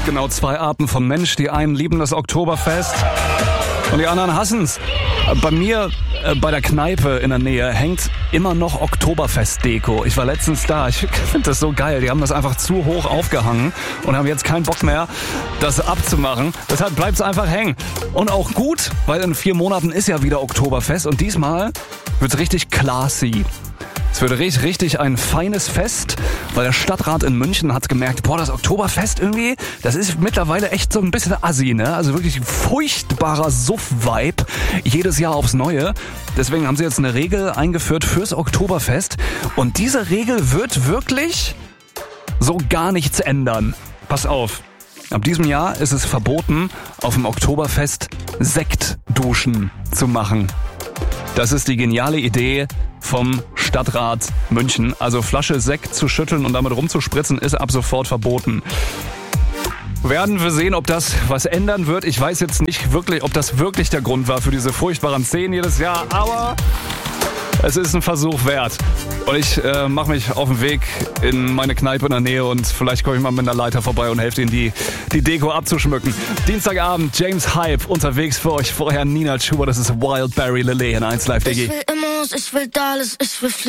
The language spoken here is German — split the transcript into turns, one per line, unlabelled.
genau 2 Arten von Mensch. Die einen lieben das Oktoberfest und die anderen hassen's. Bei mir, bei der Kneipe in der Nähe, hängt immer noch Oktoberfest-Deko. Ich war letztens da. Ich finde das so geil. Die haben das einfach zu hoch aufgehangen und haben jetzt keinen Bock mehr, das abzumachen. Deshalb bleibt's einfach hängen. Und auch gut, weil in 4 Monaten ist ja wieder Oktoberfest und diesmal wird's richtig classy. Es wird richtig ein feines Fest, weil der Stadtrat in München hat gemerkt, das Oktoberfest irgendwie, das ist mittlerweile echt so ein bisschen assi, ne? Also wirklich furchtbarer Suff-Vibe, jedes Jahr aufs Neue. Deswegen haben sie jetzt eine Regel eingeführt fürs Oktoberfest und diese Regel wird wirklich so gar nichts ändern. Pass auf, ab diesem Jahr ist es verboten, auf dem Oktoberfest Sektduschen zu machen. Das ist die geniale Idee vom Stadtrat München. Also Flasche Sekt zu schütteln und damit rumzuspritzen ist ab sofort verboten. Werden wir sehen, ob das was ändern wird. Ich weiß jetzt nicht wirklich, ob das wirklich der Grund war für diese furchtbaren Szenen jedes Jahr, aber es ist ein Versuch wert. Und ich mache mich auf den Weg in meine Kneipe in der Nähe und vielleicht komme ich mal mit einer Leiter vorbei und helfe ihnen, die Deko abzuschmücken. Dienstagabend, James Hype unterwegs für euch. Vorher Nina Chuba, das ist Wildberry Lily in 1 Live DG.
Ich will immer, ich will alles, ich will fliegen.